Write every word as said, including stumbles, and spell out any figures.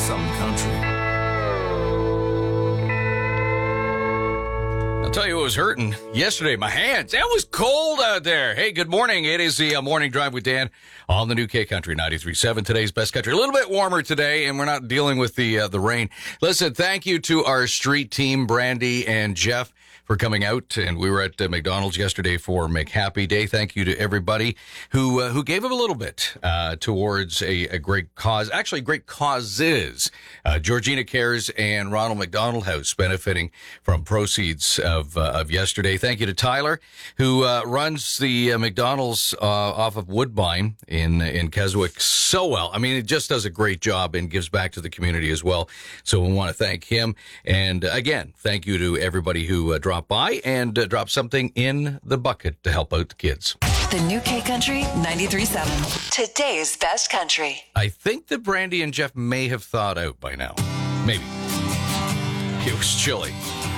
ninety-three Country. I'll tell you what was hurting yesterday, my hands. It was cold out there. Hey, good morning. It is the uh, Morning Drive with Dan on the new K Country ninety-three point seven, today's best country. A little bit warmer today, and we're not dealing with the uh, the rain. Listen, thank you to our street team, Brandy and Jeff, for coming out, and we were at uh, McDonald's yesterday for McHappy Day. Thank you to everybody who uh, who gave up a little bit uh, towards a, a great cause, actually great causes. Uh, Georgina Cares and Ronald McDonald House benefiting from proceeds of uh, of yesterday. Thank you to Tyler, who uh, runs the uh, McDonald's uh, off of Woodbine in in Keswick so well. I mean, it just does a great job and gives back to the community as well. So we want to thank him. And uh, again, thank you to everybody who uh, dropped by and uh, drop something in the bucket to help out the kids. The new K Country ninety-three point seven. Today's best country. I think that Brandy and Jeff may have thawed out by now. Maybe. It was chilly.